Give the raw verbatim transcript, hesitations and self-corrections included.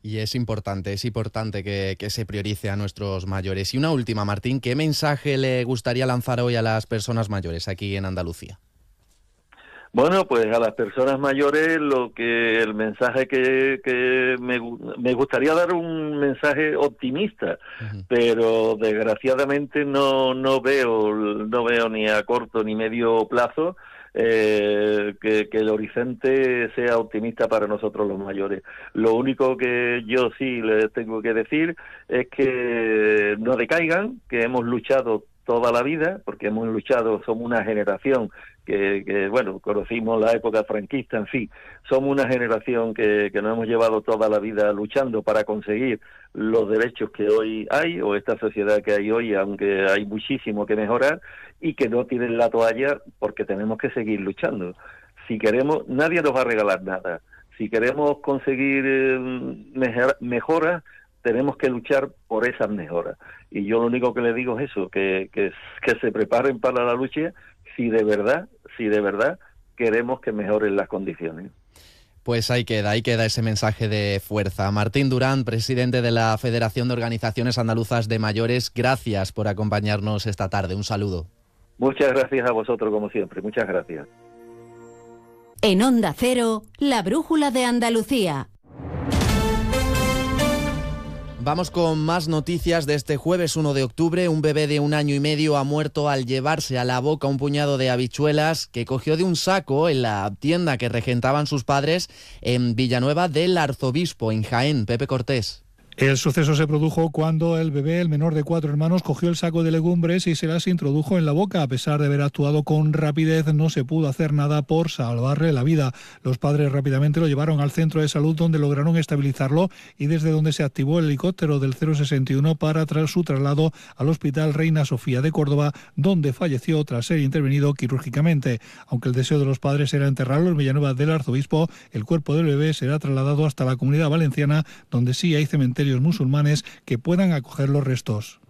Y es importante, es importante que, que se priorice a nuestros mayores. Y una última, Martín, ¿qué mensaje le gustaría lanzar hoy a las personas mayores aquí en Andalucía? Bueno, pues a las personas mayores lo que el mensaje que, que me, me gustaría dar un mensaje optimista, uh-huh. pero desgraciadamente no no veo no veo ni a corto ni medio plazo eh, que, que el horizonte sea optimista para nosotros los mayores. Lo único que yo sí les tengo que decir es que no decaigan, que hemos luchado toda la vida, porque hemos luchado, somos una generación que, que, bueno, conocimos la época franquista, en fin, somos una generación que, que nos hemos llevado toda la vida luchando para conseguir los derechos que hoy hay, o esta sociedad que hay hoy, aunque hay muchísimo que mejorar, y que no tiren la toalla porque tenemos que seguir luchando. Si queremos, nadie nos va a regalar nada. Si queremos conseguir eh, mejor, mejoras, tenemos que luchar por esas mejoras. Y yo lo único que le digo es eso, que, que, que se preparen para la lucha si de verdad, si de verdad queremos que mejoren las condiciones. Pues ahí queda, ahí queda ese mensaje de fuerza. Martín Durán, presidente de la Federación de Organizaciones Andaluzas de Mayores, gracias por acompañarnos esta tarde. Un saludo. Muchas gracias a vosotros, como siempre. Muchas gracias. En Onda Cero, la brújula de Andalucía. Vamos con más noticias de este jueves uno de octubre. Un bebé de un año y medio ha muerto al llevarse a la boca un puñado de habichuelas que cogió de un saco en la tienda que regentaban sus padres en Villanueva del Arzobispo, en Jaén. Pepe Cortés. El suceso se produjo cuando el bebé, el menor de cuatro hermanos, cogió el saco de legumbres y se las introdujo en la boca. A pesar de haber actuado con rapidez, no se pudo hacer nada por salvarle la vida. Los padres rápidamente lo llevaron al centro de salud, donde lograron estabilizarlo y desde donde se activó el helicóptero del cero sesenta y uno para tras su traslado al Hospital Reina Sofía de Córdoba, donde falleció tras ser intervenido quirúrgicamente. Aunque el deseo de los padres era enterrarlo en Villanueva del Arzobispo, el cuerpo del bebé será trasladado hasta la Comunidad Valenciana, donde sí hay cementerios musulmanes que puedan acoger los restos.